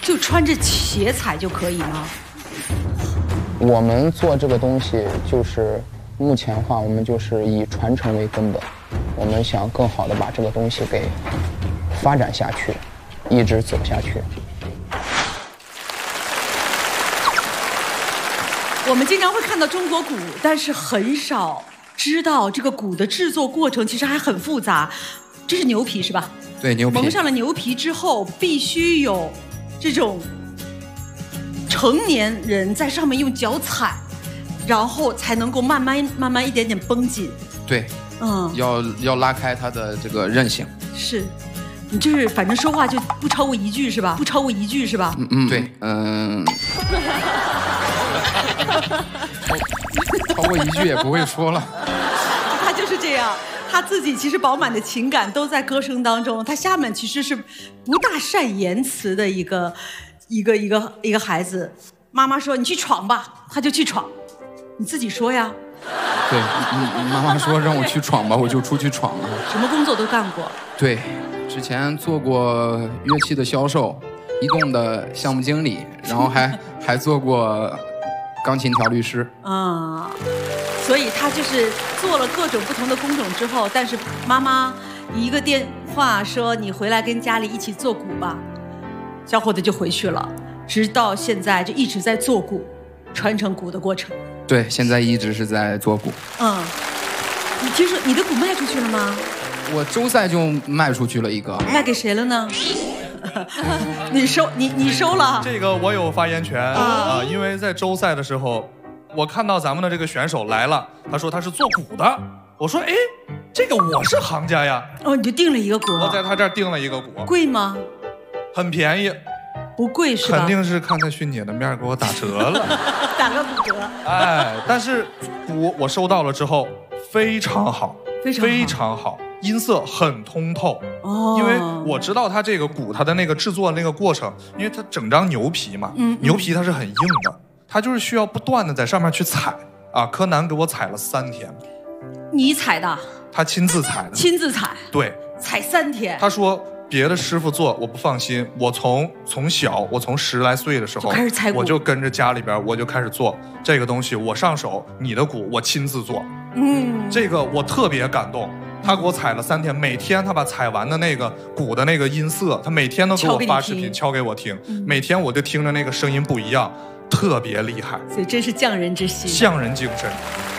就穿着鞋踩就可以吗？ 我们做这个东西就是目前的话，我们就是以传承为根本，我们想更好的把这个东西给发展下去，一直走下去。 我们经常会看到中国鼓，但是很少知道这个鼓的制作过程其实还很复杂。这是牛皮是吧？ 对，牛皮。 蒙上了牛皮之后，必须有这种成年人在上面用脚踩，然后才能够慢慢一点点绷紧。 对，要拉开它的这个韧性。 是，你就是反正说话就不超过一句是吧？不超过一句是吧？ 对，超过一句也不会说了。 他就是这样，他自己其实饱满的情感都在歌声当中。他下面其实是不大善言辞的一个孩子。妈妈说你去闯吧，他就去闯。你自己说呀。 对，妈妈说让我去闯吧，我就出去闯了。 什么工作都干过。 对，之前做过乐器的销售，移动的项目经理，然后还做过钢琴调律师。 所以他就是做了各种不同的工种之后，但是妈妈一个电话说你回来跟家里一起做鼓吧，小伙子就回去了，直到现在就一直在做鼓，传承鼓的过程。 对，现在一直是在做鼓。 你听说你的鼓卖出去了吗？ 我周赛就卖出去了一个。 卖给谁了呢？你收了？ 这个我有发言权因为在周赛的时候，我看到咱们的这个选手来了，他说他是做鼓的，我说哎，这个我是行家呀。 你就订了一个鼓。 我在他这儿订了一个鼓。 贵吗？ 很便宜。 不贵是吧？ 肯定是看在勋姐的面给我打折了。 打个骨折。 但是鼓我收到了之后非常好，非常好，音色很通透。因为我知道它这个鼓它的那个制作那个过程，因为它整张牛皮嘛，牛皮它是很硬的，它就是需要不断的在上面去踩柯南给我踩了3天。 你踩的？他亲自踩的。 亲自踩？ 对， 踩3天。 他说别的师傅做我不放心，我从小我从10来岁的时候就开始踩鼓， 我就跟着家里边我就开始做这个东西，我上手，你的鼓我亲自做。这个我特别感动。他给我踩了3天，每天他把踩完的那个鼓的那个音色，他每天都给我发视频敲给我听，每天我就听着那个声音不一样，特别厉害。 所以真是匠人之心， 匠人精神。